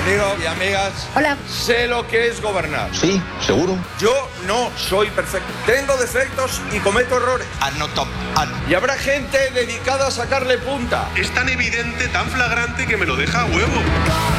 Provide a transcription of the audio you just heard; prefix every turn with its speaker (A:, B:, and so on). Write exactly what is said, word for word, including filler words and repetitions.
A: Amigos y amigas.
B: Hola.
A: Sé lo que es gobernar.
C: Sí, seguro.
A: Yo no soy perfecto. Tengo defectos y cometo errores.
C: I'm not top. I'm...
A: Y habrá gente dedicada a sacarle punta.
D: Es tan evidente, tan flagrante que me lo deja a huevo.